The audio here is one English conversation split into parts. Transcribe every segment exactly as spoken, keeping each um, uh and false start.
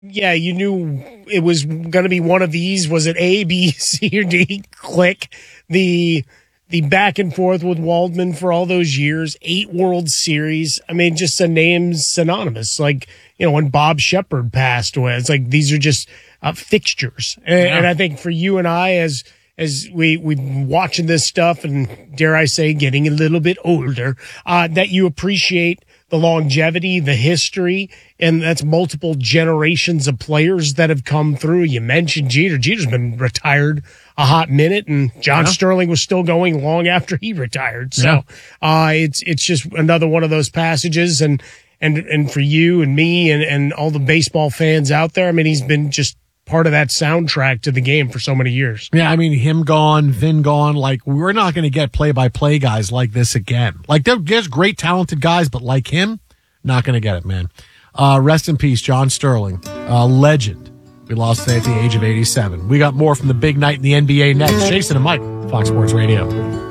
yeah, you knew it was going to be one of these. Was it A, B, C, or D? Click. The the back and forth with Waldman for all those years, eight World Series. I mean, just a name synonymous. Like, you know, when Bob Shepard passed away, it's like these are just uh, fixtures. And, yeah. and I think for you and I, as as we we watching this stuff, and dare I say, getting a little bit older, uh, that you appreciate the longevity, the history, and that's multiple generations of players that have come through. You mentioned Jeter. Jeter's been retired a hot minute, and John yeah. Sterling was still going long after he retired. So yeah. uh, it's it's just another one of those passages, and and and for you and me and, and all the baseball fans out there, I mean, he's been just part of that soundtrack to the game for so many years. Yeah, I mean, him gone, Vin gone. Like, we're not going to get play-by-play guys like this again. Like, there's great, talented guys, but like him, not going to get it, man. Uh, rest in peace, John Sterling, uh, legend. We lost today at the age of eighty-seven. We got more from the big night in the N B A next. Jason and Mike, Fox Sports Radio.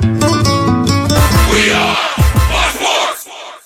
We are Fox Sports.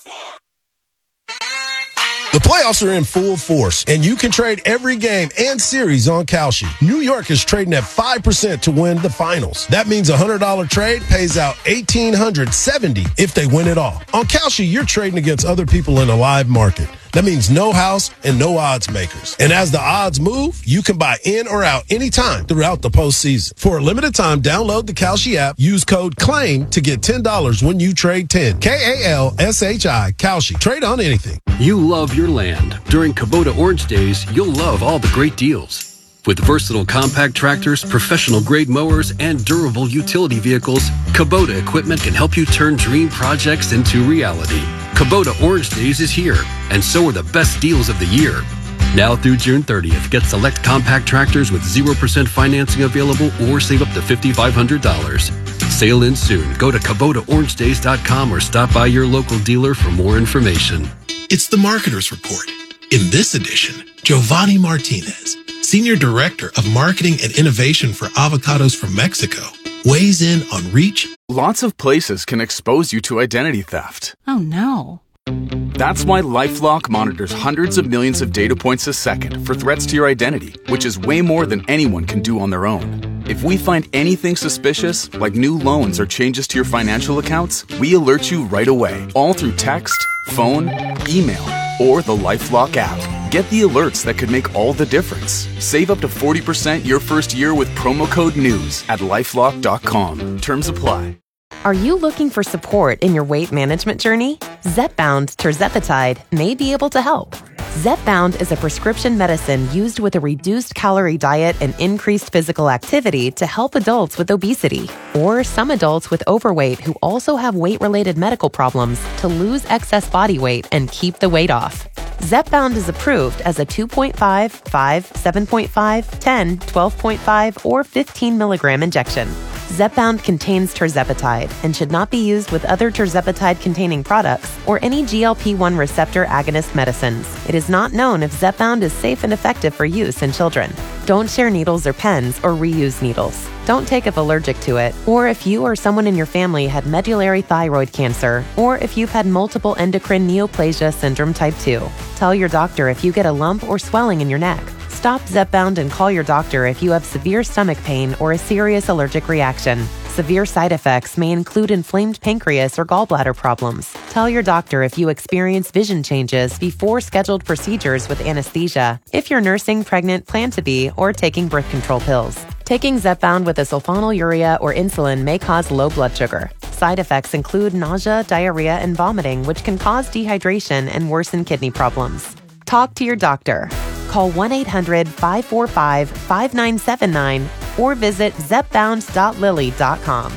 The playoffs are in full force, and you can trade every game and series on Kalshi. New York is trading at five percent to win the finals. That means a one hundred dollars trade pays out one thousand eight hundred seventy dollars if they win it all. On Kalshi, you're trading against other people in a live market. That means no house and no odds makers. And as the odds move, you can buy in or out anytime throughout the postseason. For a limited time, download the Kalshi app, use code CLAIM to get ten dollars when you trade ten. K A L S H I, Kalshi. Trade on anything. You love your land. During Kubota Orange Days, you'll love all the great deals. With versatile compact tractors, professional-grade mowers, and durable utility vehicles, Kubota equipment can help you turn dream projects into reality. Kubota Orange Days is here, and so are the best deals of the year. Now through June thirtieth, get select compact tractors with zero percent financing available or save up to five thousand five hundred dollars. Sail in soon. Go to Kubota Orange Days dot com or stop by your local dealer for more information. It's the Marketer's Report. In this edition, Giovanni Martinez, Senior Director of Marketing and Innovation for Avocados from Mexico, weighs in on reach. Lots of places can expose you to identity theft. Oh, no. That's why LifeLock monitors hundreds of millions of data points a second for threats to your identity, which is way more than anyone can do on their own. If we find anything suspicious, like new loans or changes to your financial accounts, we alert you right away, all through text, phone, email, or the LifeLock app. Get the alerts that could make all the difference. Save up to forty percent your first year with promo code NEWS at lifelock dot com. Terms apply. Are you looking for support in your weight management journey? Zepbound tirzepatide may be able to help. Zepbound is a prescription medicine used with a reduced calorie diet and increased physical activity to help adults with obesity or some adults with overweight who also have weight-related medical problems to lose excess body weight and keep the weight off. Zepbound is approved as a two point five, five, seven point five, ten, twelve point five, or fifteen milligram injection. Zepbound contains tirzepatide and should not be used with other tirzepatide-containing products or any G L P one receptor agonist medicines. It is not known if Zepbound is safe and effective for use in children. Don't share needles or pens or reuse needles. Don't take if allergic to it, or if you or someone in your family had medullary thyroid cancer, or if you've had multiple endocrine neoplasia syndrome type two. Tell your doctor if you get a lump or swelling in your neck. Stop Zepbound and call your doctor if you have severe stomach pain or a serious allergic reaction. Severe side effects may include inflamed pancreas or gallbladder problems. Tell your doctor if you experience vision changes before scheduled procedures with anesthesia, if you're nursing, pregnant, plan to be, or taking birth control pills. Taking Zepbound with a sulfonylurea or insulin may cause low blood sugar. Side effects include nausea, diarrhea, and vomiting, which can cause dehydration and worsen kidney problems. Talk to your doctor. Call one eight hundred, five four five, five nine seven nine or visit zepbound dot lilly dot com.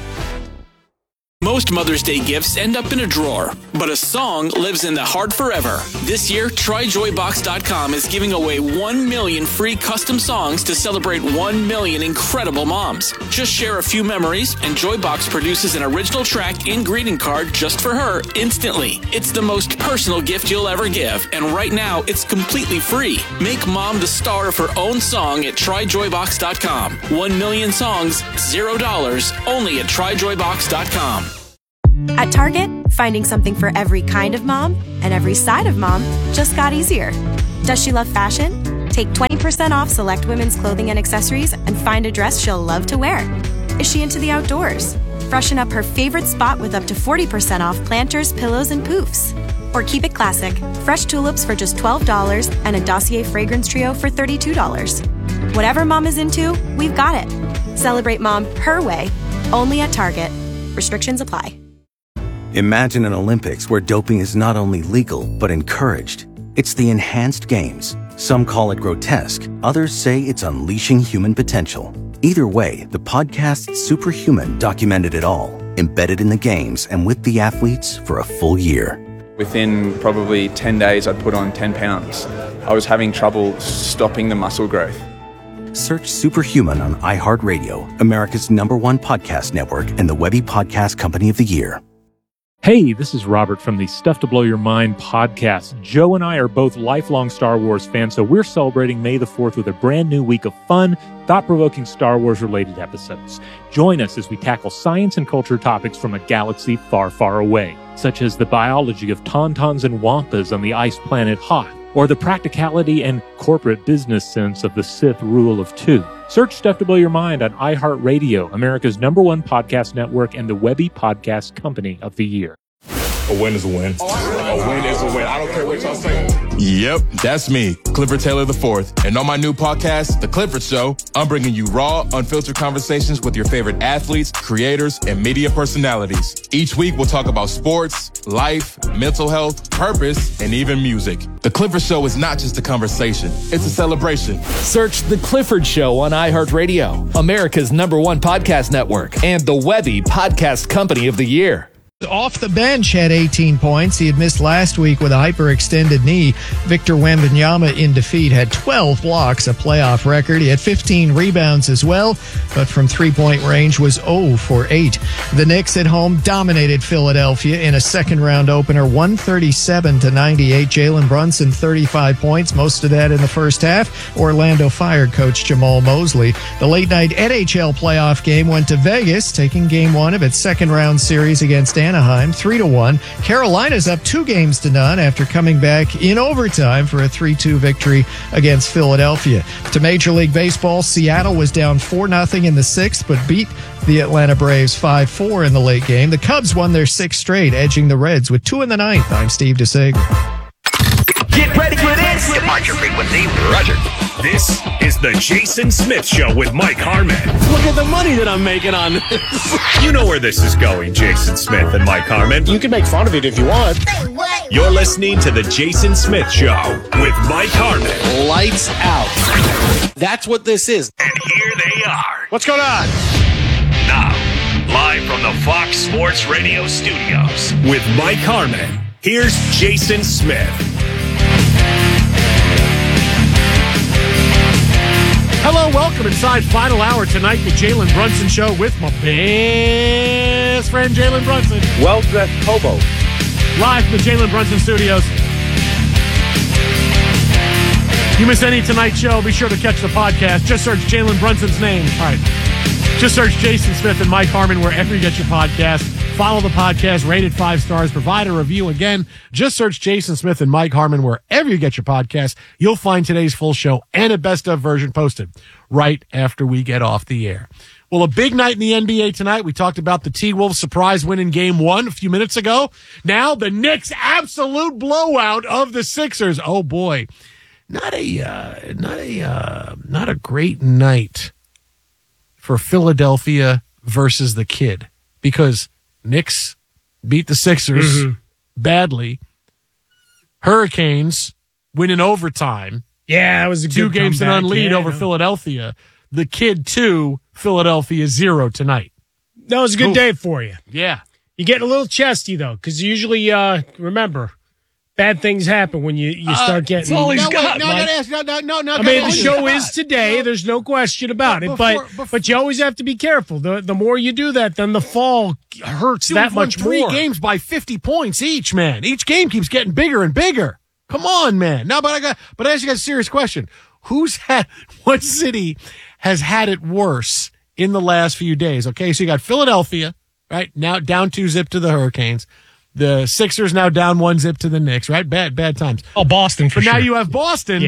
Most Mother's Day gifts end up in a drawer, but a song lives in the heart forever. This year, try joy box dot com is giving away one million free custom songs to celebrate one million incredible moms. Just share a few memories, and Joybox produces an original track and greeting card just for her instantly. It's the most personal gift you'll ever give, and right now, it's completely free. Make mom the star of her own song at try joy box dot com. One million songs, zero dollars, only at try joy box dot com. At Target, finding something for every kind of mom and every side of mom just got easier. Does she love fashion? Take twenty percent off select women's clothing and accessories and find a dress she'll love to wear. Is she into the outdoors? Freshen up her favorite spot with up to forty percent off planters, pillows, and poofs. Or keep it classic. Fresh tulips for just twelve dollars and a Dossier fragrance trio for thirty-two dollars. Whatever mom is into, we've got it. Celebrate mom her way, only at Target. Restrictions apply. Imagine an Olympics where doping is not only legal, but encouraged. It's the Enhanced Games. Some call it grotesque. Others say it's unleashing human potential. Either way, the podcast Superhuman documented it all, embedded in the games and with the athletes for a full year. Within probably ten days, I'd put on ten pounds. I was having trouble stopping the muscle growth. Search Superhuman on iHeartRadio, America's number one podcast network and the Webby Podcast Company of the Year. Hey, this is Robert from the Stuff to Blow Your Mind podcast. Joe and I are both lifelong Star Wars fans, so we're celebrating May the fourth with a brand new week of fun, thought-provoking Star Wars-related episodes. Join us as we tackle science and culture topics from a galaxy far, far away, such as the biology of tauntauns and wampas on the ice planet Hoth, or the practicality and corporate business sense of the Sith rule of two. Search Stuff to Blow Your Mind on iHeartRadio, America's number one podcast network and the Webby Podcast Company of the Year. A win is a win. A win is a win. I don't care what y'all say. Yep, that's me, Clifford Taylor the fourth. And on my new podcast, The Clifford Show, I'm bringing you raw, unfiltered conversations with your favorite athletes, creators, and media personalities. Each week, we'll talk about sports, life, mental health, purpose, and even music. The Clifford Show is not just a conversation. It's a celebration. Search The Clifford Show on iHeartRadio, America's number one podcast network, and the Webby Podcast Company of the Year. Off the bench had eighteen points. He had missed last week with a hyperextended knee. Victor Wembanyama in defeat had twelve blocks, a playoff record. He had fifteen rebounds as well, but from three-point range was zero for eight. The Knicks at home dominated Philadelphia in a second-round opener, one thirty-seven to ninety-eight. Jalen Brunson, thirty-five points, most of that in the first half. Orlando fired coach Jamal Mosley. The late-night N H L playoff game went to Vegas, taking game one of its second-round series against Anaheim, three to one. Carolina's up two games to none after coming back in overtime for a three two victory against Philadelphia. To Major League Baseball, Seattle was down four nothing in the sixth, but beat the Atlanta Braves five four in the late game. The Cubs won their sixth straight, edging the Reds with two in the ninth. I'm Steve DeSager. Get ready for this! Departure frequency, roger. This is the Jason Smith Show with Mike Harmon. Look at the money that I'm making on this. You know where this is going, Jason Smith and Mike Harmon. You can make fun of it if you want. You're listening to the Jason Smith Show with Mike Harmon. Lights out. That's what this is. And here they are. What's going on? Now, live from the Fox Sports Radio studios with Mike Harmon, here's Jason Smith. Hello, welcome inside final hour tonight, the Jalen Brunson Show with my best friend Jalen Brunson. Well-dressed hobo. Live from the Jalen Brunson Studios. You miss any tonight's show, be sure to catch the podcast. Just search Jalen Brunson's name. All right. Just search Jason Smith and Mike Harmon wherever you get your podcast. Follow the podcast, rate it five stars, provide a review. Again, just search Jason Smith and Mike Harmon wherever you get your podcast. You'll find today's full show and a best of version posted right after we get off the air. Well, a big night in the N B A tonight. We talked about the T-Wolves surprise win in game one a few minutes ago. Now the Knicks absolute blowout of the Sixers. Oh boy. Not a, uh, not a, uh, not a great night for Philadelphia versus the Kid, because Knicks beat the Sixers mm-hmm. badly. Hurricanes win in overtime. Yeah, it was a two good games to comeback. none lead yeah, over no. Philadelphia. The Kid two, Philadelphia zero tonight. That was a good Ooh. day for you. Yeah, you get a little chesty though, because usually, uh, remember, bad things happen when you, you start getting. That's all he's no, got. No, No, no, no, no, no, no, no. I mean, the show is today. There's no question about it. Before, But before, but you always have to be careful. The the more you do that, then the fall hurts Dude, that we've won much three more. games by fifty points each, man. Each game keeps getting bigger and bigger. Come on, man. Now, but I got, but I ask you guys a serious question. Who's had, what city has had it worse in the last few days? Okay, so you got Philadelphia, right? Now down two zip to the Hurricanes. The Sixers now down one zip to the Knicks, right? Bad, bad times. Oh, Boston for but sure. But now you have Boston yeah.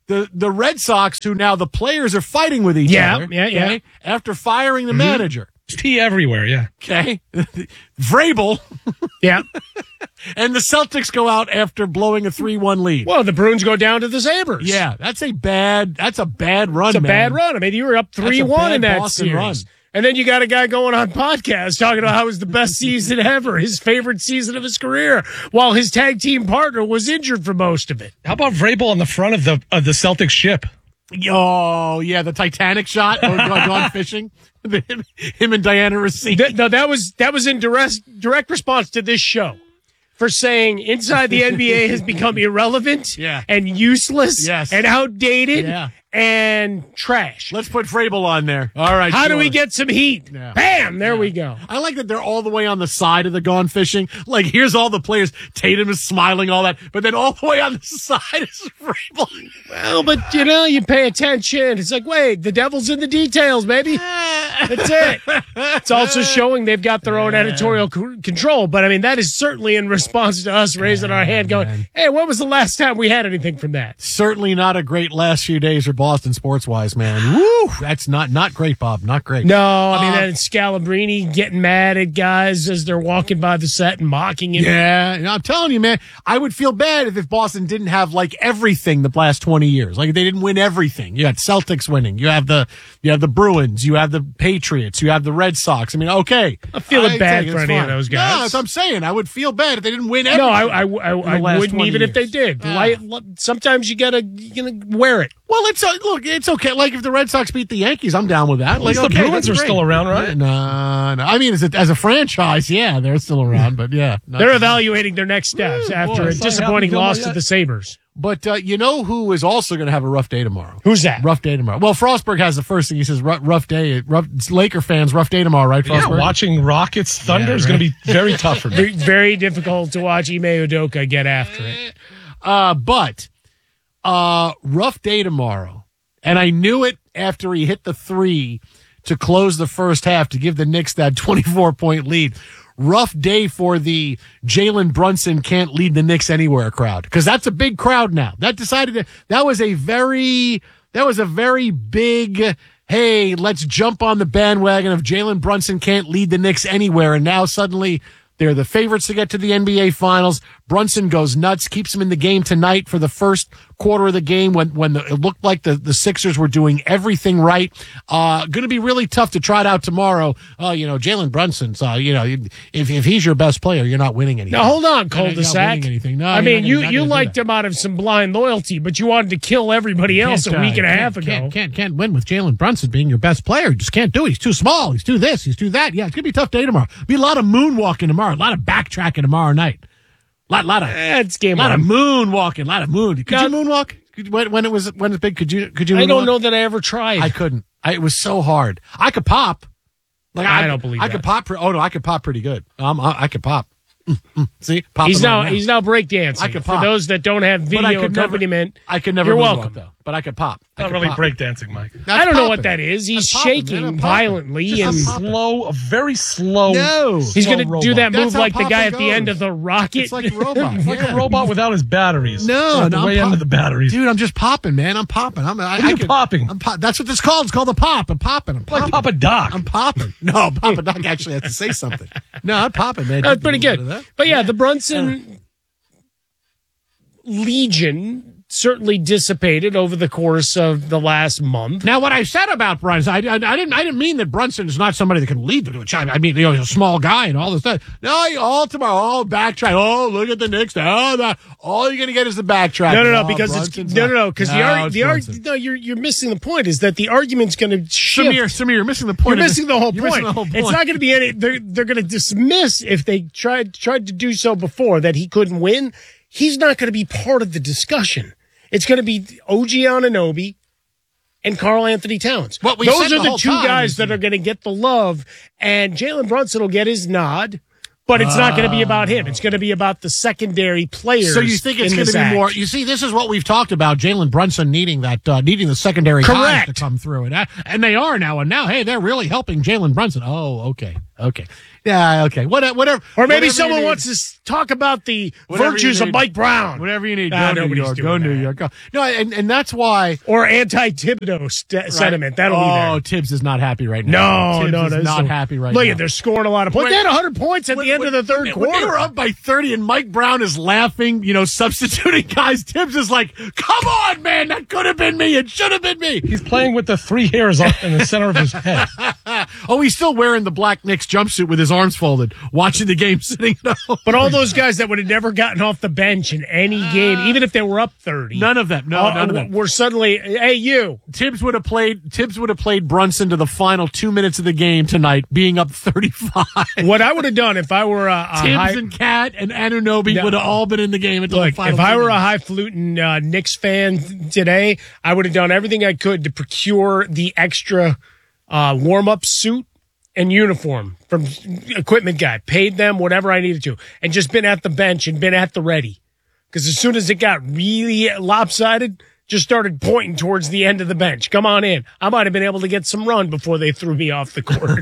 the the Red Sox, who now the players are fighting with each Yeah, other. yeah, yeah. okay, After firing the Mhm. manager. Tea everywhere, yeah. Okay. Vrabel. Yeah. And the Celtics go out after blowing a three one lead. Well, the Bruins go down to the Sabres. Yeah, that's a bad that's a bad run, It's a man. bad run. I mean, you were up That's a three one in bad that Boston series. run. And then you got a guy going on podcast talking about how it was the best season ever, his favorite season of his career, while his tag team partner was injured for most of it. How about Vrabel on the front of the of the Celtics ship? Oh, yeah, the Titanic shot or gone, gone fishing. him, him and Diana Rossi. Th- no, that was that was in direct direct response to this show for saying inside the N B A has become irrelevant Yeah. and useless Yes. and outdated Yeah. and trash. Let's put Vrabel on there. All right. How do sure. we get some heat? Yeah. Bam! There we go. I like that they're all the way on the side of the gone fishing. Like, here's all the players. Tatum is smiling, all that. But then all the way on the side is Vrabel. Well, but you know, you pay attention. It's like, wait, the devil's in the details, baby. That's it. It's also showing they've got their own editorial c- control. But I mean, that is certainly in response to us raising our hand, going, "Hey, when was the last time we had anything from that?" Certainly not a great last few days for Boston sports-wise, man. Woo! That's not not great, Bob. Not great. No, I mean, Uh, then Scalabrini getting mad at guys as they're walking by the set and mocking him. Yeah, and I'm telling you, man, I would feel bad if, if Boston didn't have like everything the last twenty years. Like, if they didn't win everything. You had Celtics winning. You have the you have the Bruins. You have the Patriots. You have the Red Sox. I mean, okay. I'm feeling I bad take it, for it's any of fine. those guys. No, that's what I'm saying. I would feel bad if they didn't win everything. No, I, I, I, in the I last wouldn't twenty even if they years. did. Yeah. Like, look, sometimes you gotta you gotta wear it. Well, it's uh, look, it's okay. Like if the Red Sox beat the Yankees, I'm down with that. At Like least the okay, Bruins that's are great. still around, right? No, no. I mean, as a, as a franchise, yeah, they're still around. But yeah, not- They're evaluating their next steps Yeah, after boy, a it's not disappointing happening loss yet. to the Sabres. But uh, you know who is also going to have a rough day tomorrow? Who's that? Rough day tomorrow. Well, Frostberg has the first thing. He says, "Rough, rough day. Rough it's Laker fans, rough day tomorrow, right?" Yeah, Frostberg? watching Rockets Thunder Yeah, is going right. to be very tough for me. Very, very difficult to watch Ime Udoka get after it. Uh, but uh, rough day tomorrow, and I knew it after he hit the three to close the first half to give the Knicks that twenty-four point lead. Rough day for the Jalen Brunson can't lead the Knicks anywhere crowd, because that's a big crowd now. That decided to, that was a very that was a very big. Hey, let's jump on the bandwagon of Jalen Brunson can't lead the Knicks anywhere, and now suddenly they're the favorites to get to the N B A Finals. Brunson goes nuts, keeps him in the game tonight for the first quarter of the game when when the, it looked like the, the Sixers were doing everything right. Uh, going to be really tough to try it out tomorrow. Uh, you know, Jalen Brunson's, uh, you know, if if he's your best player, you're not winning anything. Now, hold on, You're not cul-de-sac. winning anything. No, I you're mean, not you, gonna- you not gonna do liked that. him out of some blind loyalty, but you wanted to kill everybody else a Can't, uh, week and a can't- half ago. Can't, can't, can't win with Jalen Brunson being your best player. You just can't do it. He's too small. He's too this. He's too that. Yeah, it's going to be a tough day tomorrow. Be a lot of moonwalking tomorrow. A lot of backtracking tomorrow night. lot, lot of Eh, it's game lot on. of moonwalking. lot of moon. Could Now- you moonwalk? Could, when, when it was when it was big, could you? Could you? I don't moonwalk? know that I ever tried. I couldn't. I, it was so hard. I could pop. Like I don't believe I that. could pop. pre- Oh no, I could pop pretty good. Um, I, I could pop. Mm, mm. See, pop he's now right he's now breakdancing. I could For pop. those that don't have But I video could never- accompaniment, I could never. You're moonwalk, welcome. though. But I could pop. I Not could really pop. breakdancing, Mike. That's I don't know popping. what that is. He's That's popping, shaking man. I'm popping. violently, Just and A popping. slow, a very slow. No. he's slow going to robot. do that That's move how like the guy at popping the end goes. of the rocket. It's like a robot. It's like Yeah. a robot without his batteries. No, At the no, way I'm end pop- of the batteries. Dude, I'm just popping, man. I'm popping. I'm. I, What are I you could- popping? I'm pop. That's what this called. It's called a pop. I'm popping. I'm popping. Like Papa Doc. I'm popping. No, Papa Doc actually has to say something. No, I'm popping, man. That's pretty You good. know that? But yeah, the Brunson Legion certainly dissipated over the course of the last month. Now, what I said about Brunson, I, I, I didn't. I didn't mean that Brunson is not somebody that can lead the charge. I mean, you know, he's a small guy and all this stuff. No, you- all tomorrow, all backtrack. Oh, look at the Knicks. Oh, the, all you're gonna get is the backtrack. No, no, no, Oh, because it's Brunson's no, not- no, no, because the No, ar- it's the ar- Brunson. no, you're you're missing the point. Is that the argument's going to shift? Samir, Samir, you're missing the point. You're of missing this. the whole You're point. missing the whole It's point. not going to be any. They're they're going to dismiss if they tried tried to do so before that he couldn't win. He's not going to be part of the discussion. It's going to be O G Anunoby and Karl Anthony Towns. What we Those said are the the whole two time guys is- that are going to get the love, and Jalen Brunson will get his nod. But it's not going to be about him. It's going to be about the secondary players. So you think it's in going to this be act. more? You see, this is what we've talked about: Jalen Brunson needing that, uh, needing the secondary guys Correct. to come through, and uh, and they are now. And now, hey, they're really helping Jalen Brunson. Oh, okay, Okay. Yeah, okay. What, whatever. Or maybe whatever someone wants to s- talk about the Whatever virtues you of need. Mike Brown. Whatever you need. Ah, Go New nobody's York. doing Go New that. York. Go. No, and, and that's why. Or anti-Thibodeau st- sentiment. That'll oh, be there. Oh, Tibbs is not happy right now. No, Tibbs no, is no. not so- happy right Look now. at, they're scoring a lot of points. When- They had one hundred points at when- the end when- of the third when, quarter. When they were up by thirty and Mike Brown is laughing, you know, substituting guys, Tibbs is like, come on, man, that could have been me. It should have been me. He's playing with the three hairs up in the center of his head. Oh, he's still wearing the black Knicks jumpsuit with his arms folded, watching the game sitting at home. But all those guys that would have never gotten off the bench in any game, even if they were up thirty. None of them. No, uh, none of them. Were suddenly, hey, you. Tibbs would have played. Tibbs would have played Brunson to the final two minutes of the game tonight, being up thirty-five. What I would have done if I were a, a Tibbs high, and Cat and Anunoby No. would have all been in the game until look, the final. if I two were a minutes. highfalutin uh, Knicks fan today, I would have done everything I could to procure the extra uh, warm-up suit and uniform from equipment guy, paid them whatever I needed to, and just been at the bench and been at the ready. Because as soon as it got really lopsided, just started pointing towards the end of the bench. Come on in. I might have been able to get some run before they threw me off the court.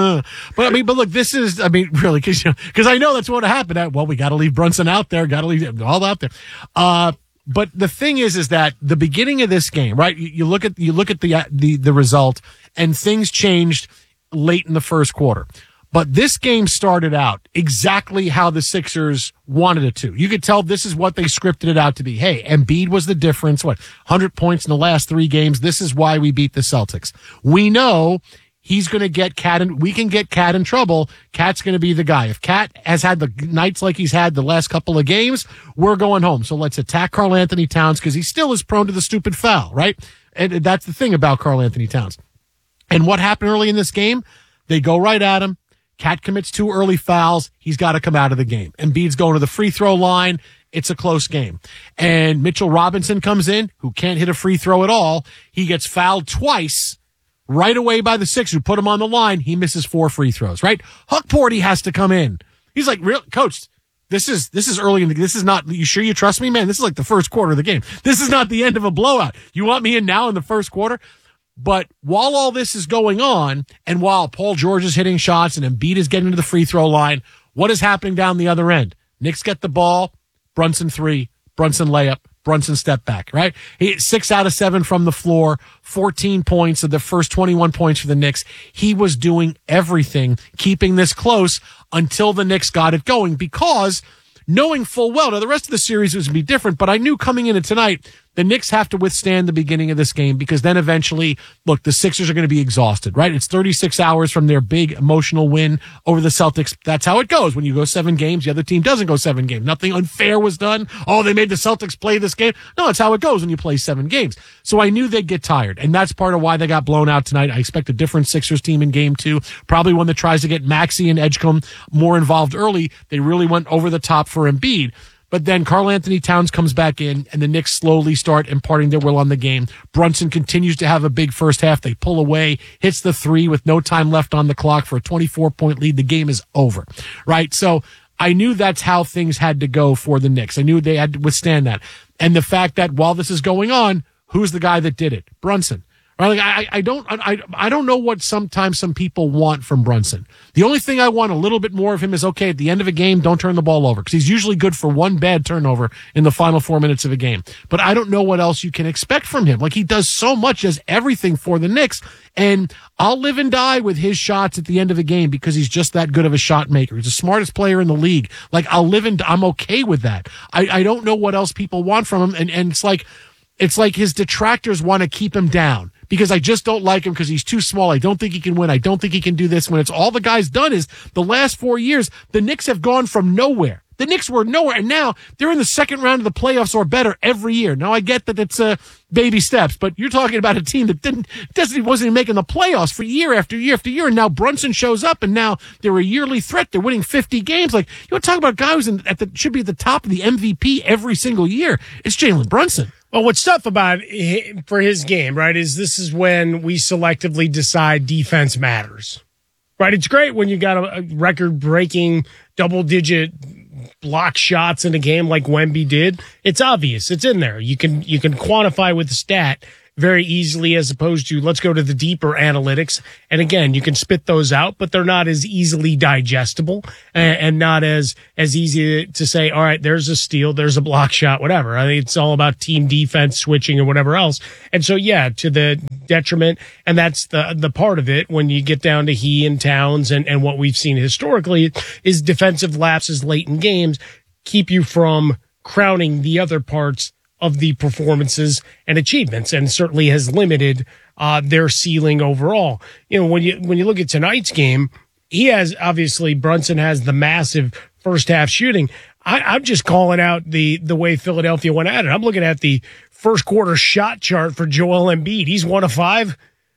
But I mean, but look, this is, I mean, really, because you know, 'cause I know that's what happened. Well, we got to leave Brunson out there, got to leave it all out there. Uh, but the thing is, is that the beginning of this game, right? You, you look at you look at the the the result, and things changed late in the first quarter. But this game started out exactly how the Sixers wanted it to. You could tell this is what they scripted it out to be. Hey, Embiid was the difference. What, one hundred points in the last three games. This is why we beat the Celtics. We know he's going to get Cat in, we can get Cat in trouble. Cat's going to be the guy. If Cat has had the nights like he's had the last couple of games, we're going home. So let's attack Karl Anthony Towns because he still is prone to the stupid foul, right? And that's the thing about Karl Anthony Towns. And what happened early in this game? They go right at him. Cat commits two early fouls. He's got to come out of the game. Embiid's going to the free throw line. It's a close game. And Mitchell Robinson comes in, who can't hit a free throw at all. He gets fouled twice right away by the Sixers, who put him on the line. He misses four free throws, right? Huckporty has to come in. He's like, real coach, this is, this is early in the, this is not, you sure you trust me, man? This is like the first quarter of the game. This is not the end of a blowout. You want me in now in the first quarter? But while all this is going on, and while Paul George is hitting shots and Embiid is getting to the free throw line, what is happening down the other end? Knicks get the ball, Brunson three, Brunson layup, Brunson step back, right? He six out of seven from the floor, fourteen points of the first twenty-one points for the Knicks. He was doing everything, keeping this close until the Knicks got it going, because knowing full well, now the rest of the series was going to be different, but I knew coming into tonight, the Knicks have to withstand the beginning of this game, because then eventually, look, the Sixers are going to be exhausted, right? It's thirty-six hours from their big emotional win over the Celtics. That's how it goes. When you go seven games, the other team doesn't go seven games. Nothing unfair was done. Oh, they made the Celtics play this game. No, it's how it goes when you play seven games. So I knew they'd get tired, and that's part of why they got blown out tonight. I expect a different Sixers team in game two, probably one that tries to get Maxey and Edgecombe more involved early. They really went over the top for Embiid. But then Karl Anthony Towns comes back in, and the Knicks slowly start imparting their will on the game. Brunson continues to have a big first half. They pull away, hits the three with no time left on the clock for a twenty-four point lead. The game is over, right? So I knew that's how things had to go for the Knicks. I knew they had to withstand that. And the fact that while this is going on, who's the guy that did it? Brunson. Right? Like I, I don't, I, I don't know what sometimes some people want from Brunson. The only thing I want a little bit more of him is, okay, at the end of a game, don't turn the ball over, because he's usually good for one bad turnover in the final four minutes of a game. But I don't know what else you can expect from him. Like, he does so much, does everything for the Knicks, and I'll live and die with his shots at the end of a game because he's just that good of a shot maker. He's the smartest player in the league. Like, I'll live and I'm okay with that. I, I don't know what else people want from him, and, and it's like, it's like his detractors want to keep him down, because I just don't like him because he's too small. I don't think he can win. I don't think he can do this. When it's all the guy's done is the last four years, the Knicks have gone from nowhere. The Knicks were nowhere, and now they're in the second round of the playoffs or better every year. Now, I get that it's uh, baby steps, but you're talking about a team that didn't, doesn't, wasn't even making the playoffs for year after year after year, and now Brunson shows up, and now they're a yearly threat. They're winning fifty games. Like, you want to talk about a guy who's in, at the, should be at the top of the M V P every single year. It's Jalen Brunson. Well, what's tough about hi- for his game, right, is this is when we selectively decide defense matters, right? It's great when you got a, a record-breaking double-digit block shots in a game like Wemby did. It's obvious. It's in there. You can you can quantify with the stat very easily as opposed to let's go to the deeper analytics. And again, you can spit those out, but they're not as easily digestible and, and not as, as easy to say, all right, there's a steal, there's a block shot, whatever. I think it's all about team defense, switching, or whatever else. And so, yeah, to the detriment, and that's the, the part of it when you get down to he and Towns and, and what we've seen historically is defensive lapses late in games keep you from crowning the other parts of the performances and achievements, and certainly has limited uh, their ceiling overall. You know, when you when you look at tonight's game, he has obviously Brunson has the massive first half shooting. I, I'm just calling out the the way Philadelphia went at it. I'm looking at the first quarter shot chart for Joel Embiid. He's one of five,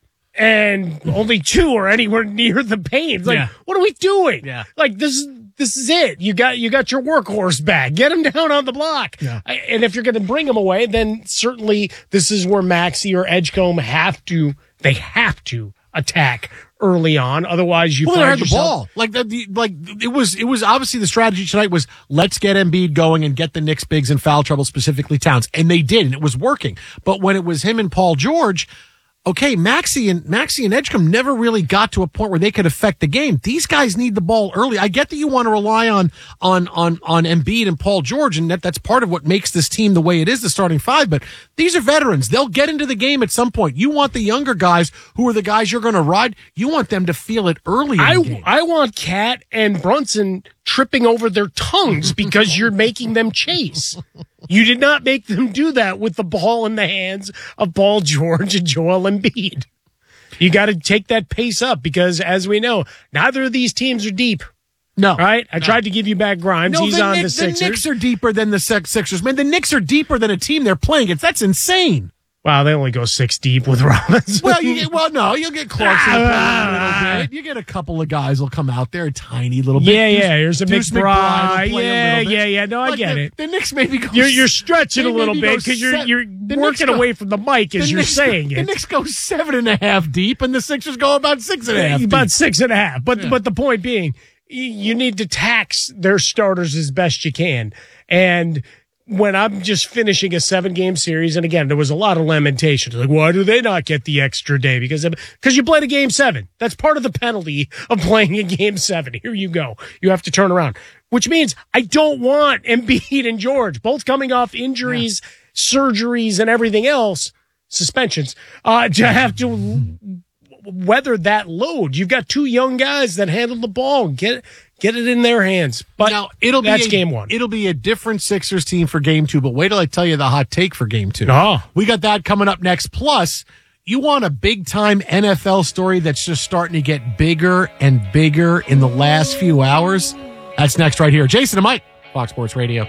and only two are anywhere near the paint. It's like, Yeah. what are we doing? Yeah. Like this is. This is it. You got you got your workhorse back. Get him down on the block. Yeah. I- And if you're going to bring him away, then certainly this is where Maxey or Edgecombe have to. They have to attack early on. Otherwise, you well, they find had the yourself. ball. Like the, the like it was it was obviously the strategy tonight was let's get Embiid going and get the Knicks bigs in foul trouble, specifically Towns, and they did, and it was working. But when it was him and Paul George. Okay, Maxey and Maxey and Edgecombe never really got to a point where they could affect the game. These guys need the ball early. I get that you want to rely on on on on Embiid and Paul George, and that that's part of what makes this team the way it is, the starting five. But these are veterans; they'll get into the game at some point. You want the younger guys who are the guys you're going to ride. You want them to feel it early. In I the game. I want Cat and Brunson tripping over their tongues because you're making them chase. You did not make them do that with the ball in the hands of Paul George and Joel Embiid. You got to take that pace up because, as we know, neither of these teams are deep. No. Right? I No. tried to give you back Grimes. No, He's the on Knicks, the Sixers. The Knicks are deeper than the Sex- Sixers, man. The Knicks are deeper than a team they're playing against. That's insane. Wow, they only go six deep with Robinson. Well, you get, well, no, you'll get Clarkson playing a Ah. little bit. You get a couple of guys will come out there, a tiny little bit. Yeah, Deuce- yeah. Here's a Deuce McBride. McBride will play a Yeah, little bit. yeah, yeah. No, I Like get the, it. The Knicks maybe go. You're, you're stretching they a little maybe bit go because you're se- you're the working Knicks go- away from the mic as the you're Knicks go- saying The it. Knicks go seven and a half deep, and the Sixers go about six and a half. About deep. six and a half. But Yeah. but the point being, y- you need to tax their starters as best you can. And when I'm just finishing a seven game series, and again, there was a lot of lamentation. Like, why do they not get the extra day? Because because you played a game seven. That's part of the penalty of playing a game seven. Here you go. You have to turn around, which means I don't want Embiid and George both coming off injuries, surgeries, and everything else, suspensions, uh, to have to weather that load. You've got two young guys that handle the ball. Get get it in their hands. But now it'll that's be a, game one. It'll be a different Sixers team for game two. But wait till I tell you the hot take for game two. Oh. We got that coming up next. Plus, you want a big time N F L story that's just starting to get bigger and bigger in the last few hours. That's next right here. Jason and Mike, Fox Sports Radio.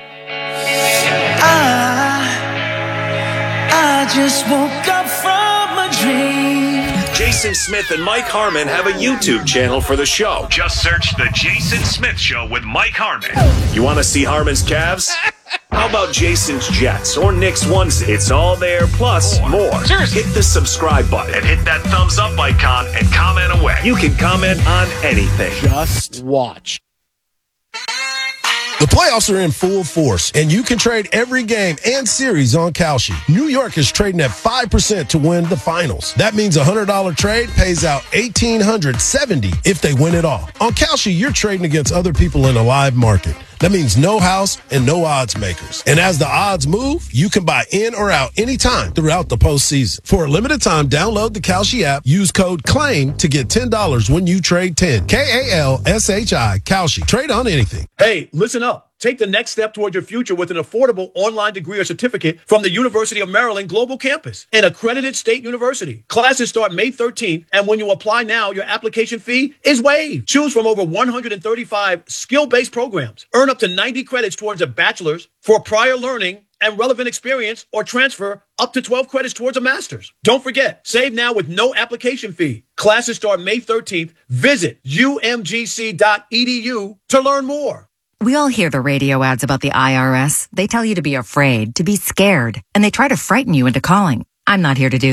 I just woke up from a dream. Jason Smith and Mike Harmon have a YouTube channel for the show. Just search The Jason Smith Show with Mike Harmon. You want to see Harmon's calves? How about Jason's Jets or Nick's ones? It's all there, plus more. Hit the subscribe button and hit that thumbs up icon and comment away. You can comment on anything. Just watch. The playoffs are in full force, and you can trade every game and series on Kalshi. New York is trading at five percent to win the finals. That means a one hundred dollars trade pays out one thousand eight hundred seventy dollars if they win it all. On Kalshi, you're trading against other people in a live market. That means no house and no odds makers. And as the odds move, you can buy in or out anytime throughout the postseason. For a limited time, download the Kalshi app, use code CLAIM to get ten dollars when you trade ten. K A L S H I, Kalshi. Trade on anything. Hey, listen up. Take the next step toward your future with an affordable online degree or certificate from the University of Maryland Global Campus, an accredited state university. Classes start May thirteenth, and when you apply now, your application fee is waived. Choose from over one hundred thirty-five skill-based programs. Earn up to ninety credits towards a bachelor's for prior learning and relevant experience, or transfer up to twelve credits towards a master's. Don't forget, save now with no application fee. Classes start May thirteenth. Visit U M G C dot E D U to learn more. We all hear the radio ads about the I R S. They tell you to be afraid, to be scared, and they try to frighten you into calling. I'm not here to do that.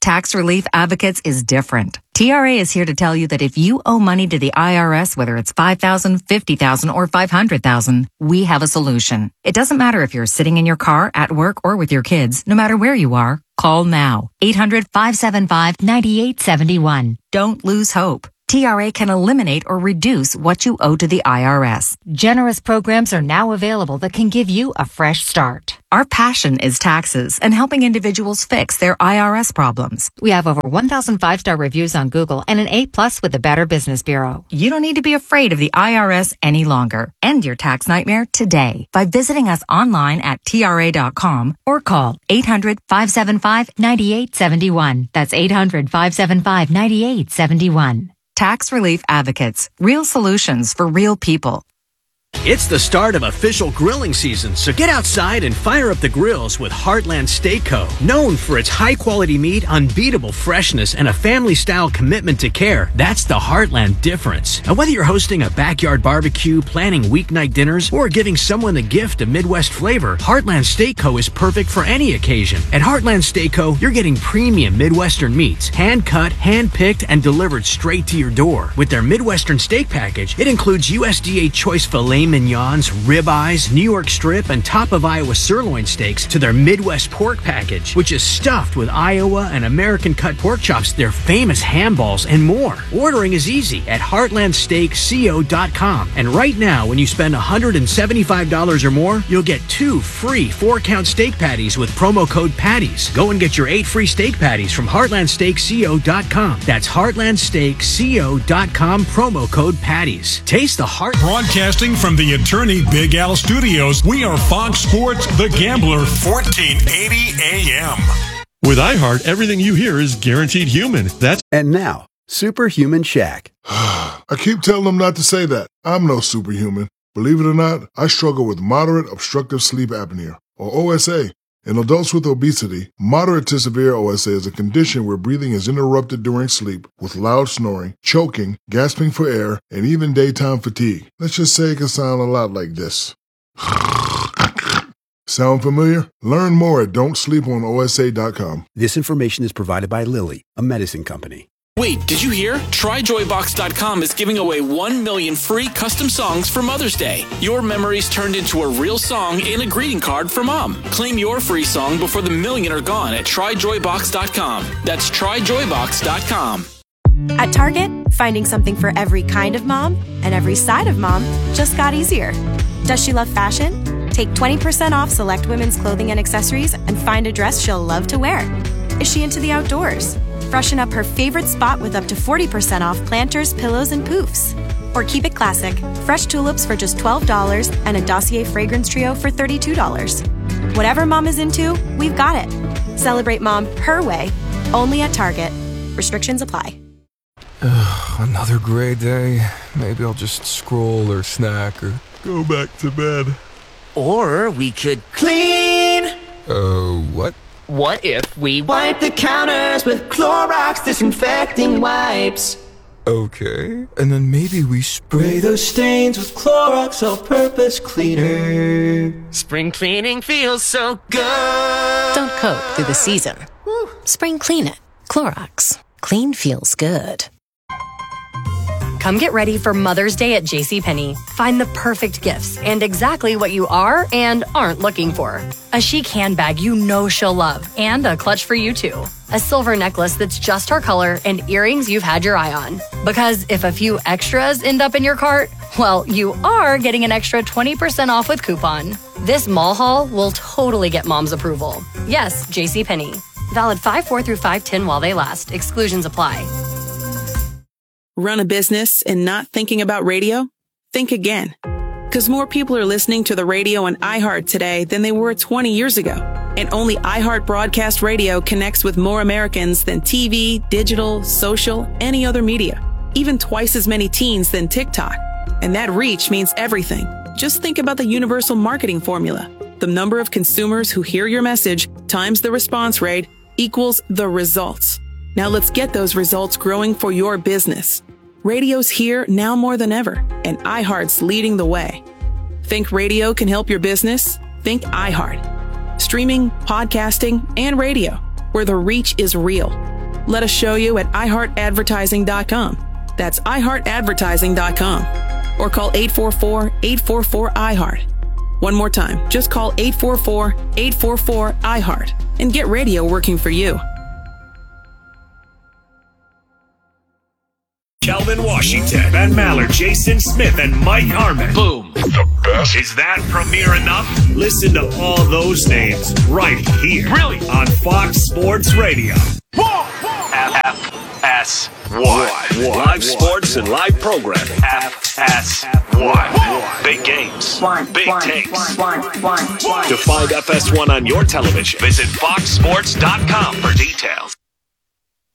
Tax Relief Advocates is different. T R A is here to tell you that if you owe money to the I R S, whether it's five thousand dollars, fifty thousand dollars, or five hundred thousand dollars, we have a solution. It doesn't matter if you're sitting in your car, at work, or with your kids. No matter where you are, call now. eight hundred, five seven five, nine eight seven one. Don't lose hope. T R A can eliminate or reduce what you owe to the I R S. Generous programs are now available that can give you a fresh start. Our passion is taxes and helping individuals fix their I R S problems. We have over one thousand five-star reviews on Google and an A plus with the Better Business Bureau. You don't need to be afraid of the I R S any longer. End your tax nightmare today by visiting us online at T R A dot com or call eight hundred, five seven five, nine eight seven one. That's eight hundred, five seven five, nine eight seven one. Tax Relief Advocates. Real solutions for real people. It's the start of official grilling season, so get outside and fire up the grills with Heartland Steak Co. Known for its high-quality meat, unbeatable freshness, and a family-style commitment to care, that's the Heartland difference. And whether you're hosting a backyard barbecue, planning weeknight dinners, or giving someone the gift of Midwest flavor, Heartland Steak Co. is perfect for any occasion. At Heartland Steak Co., you're getting premium Midwestern meats, hand-cut, hand-picked, and delivered straight to your door. With their Midwestern steak package, it includes U S D A choice filet mignons, ribeyes, New York strip, and top of Iowa sirloin steaks to their Midwest pork package, which is stuffed with Iowa and American cut pork chops, their famous ham balls, and more. Ordering is easy at heartland steak co dot com. And right now, when you spend one hundred seventy-five dollars or more, you'll get two free four-count steak patties with promo code PATTIES. Go and get your eight free steak patties from heartland steak co dot com. That's heartland steak co dot com, promo code PATTIES. Taste the heart. Broadcasting from the Attorney Big Al Studios, we are Fox Sports The Gambler, fourteen eighty A M. With iHeart, everything you hear is guaranteed human. That's And now, Superhuman Shaq. I keep telling them not to say that. I'm no superhuman. Believe it or not, I struggle with moderate obstructive sleep apnea, or O S A. In adults with obesity, moderate to severe O S A is a condition where breathing is interrupted during sleep with loud snoring, choking, gasping for air, and even daytime fatigue. Let's just say it can sound a lot like this. Sound familiar? Learn more at don't sleep on O S A dot com. This information is provided by Lilly, a medicine company. Wait, did you hear? Try joy box dot com is giving away one million free custom songs for Mother's Day. Your memories turned into a real song and a greeting card for Mom. Claim your free song before the million are gone at try joy box dot com. That's try joy box dot com. At Target, finding something for every kind of mom and every side of mom just got easier. Does she love fashion? Take twenty percent off select women's clothing and accessories and find a dress she'll love to wear. Is she into the outdoors? Freshen up her favorite spot with up to forty percent off planters, pillows, and poofs. Or keep it classic, fresh tulips for just twelve dollars and a Dossier fragrance trio for thirty-two dollars. Whatever mom is into, we've got it. Celebrate mom her way, only at Target. Restrictions apply. Ugh, another gray day. Maybe I'll just scroll or snack or go back to bed. Or we could clean. Uh, what? What if we wipe the counters with Clorox disinfecting wipes? Okay. And then maybe we spray those stains with Clorox all-purpose cleaner. Spring cleaning feels so good. Don't cope through the season. Spring clean it. Clorox. Clean feels good. Come get ready for Mother's Day at JCPenney. Find the perfect gifts and exactly what you are and aren't looking for. A chic handbag you know she'll love and a clutch for you too. A silver necklace that's just her color and earrings you've had your eye on. Because if a few extras end up in your cart, well, you are getting an extra twenty percent off with coupon. This mall haul will totally get mom's approval. Yes, JCPenney. Valid five four through five ten while they last. Exclusions apply. Run a business and not thinking about radio? Think again. Because more people are listening to the radio on iHeart today than they were twenty years ago. And only iHeart Broadcast Radio connects with more Americans than T V, digital, social, any other media. Even twice as many teens than TikTok. And that reach means everything. Just think about the universal marketing formula. The number of consumers who hear your message times the response rate equals the results. Now let's get those results growing for your business. Radio's here now more than ever, and iHeart's leading the way. Think radio can help your business? Think iHeart. Streaming, podcasting, and radio, where the reach is real. Let us show you at i heart advertising dot com. That's i heart advertising dot com. Or call eight four four, eight four four, I heart. One more time, just call eight four four, eight four four, I heart and get radio working for you. Calvin Washington, Ben Maller, Jason Smith, and Mike Harmon. Boom. The best. Is that premiere enough? Listen to all those names right here. Really? On Fox Sports Radio. F S one. Live sports and live programming. F S one. Big games. Big takes. To find F S one on your television, visit fox sports dot com for details.